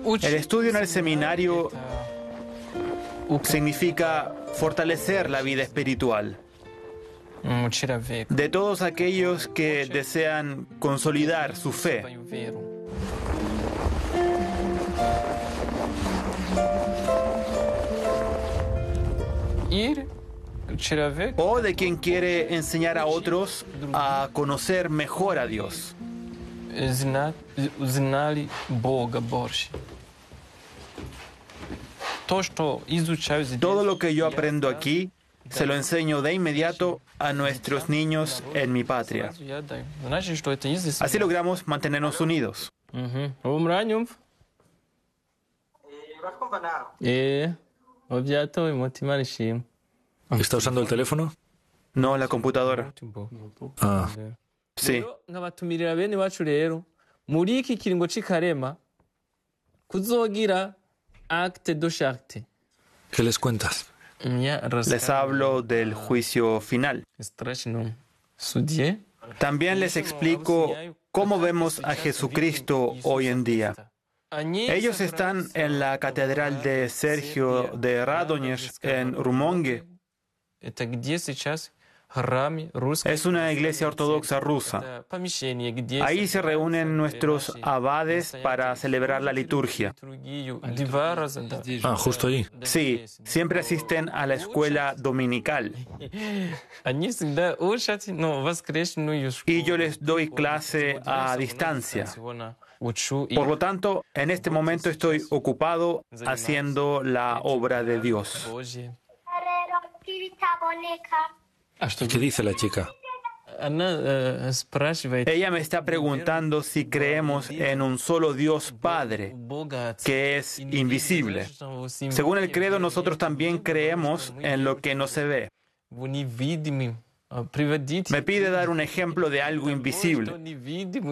El estudio en el seminario significa fortalecer la vida espiritual de todos aquellos que desean consolidar su fe. O de quien quiere enseñar a otros a conocer mejor a Dios. Todo lo que yo aprendo aquí se lo enseño de inmediato a nuestros niños en mi patria. Así logramos mantenernos unidos. ¿Está usando el teléfono? No, la computadora. Ah. Sí. ¿Qué les cuentas? Les hablo del juicio final. También les explico cómo vemos a Jesucristo hoy en día. Ellos están en la catedral de Sergio de Radonezh en Rumonge. Es una iglesia ortodoxa rusa. Ahí se reúnen nuestros abades para celebrar la liturgia. Ah, justo allí. Sí, siempre asisten a la escuela dominical. Y yo les doy clase a distancia. Por lo tanto, en este momento estoy ocupado haciendo la obra de Dios. ¿Y qué dice la chica? Ella me está preguntando si creemos en un solo Dios Padre, que es invisible. Según el credo, nosotros también creemos en lo que no se ve. Me pide dar un ejemplo de algo invisible.